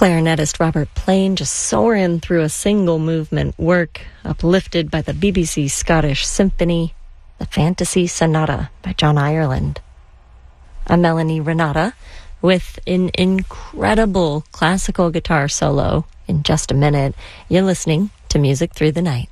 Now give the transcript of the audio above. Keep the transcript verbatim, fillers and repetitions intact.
Clarinetist Robert Plain just soaring through a single movement work uplifted by the B B C Scottish Symphony, the Fantasy Sonata by John Ireland. I'm Melanie Renata with an incredible classical guitar solo in just a minute. You're listening to Music Through the Night.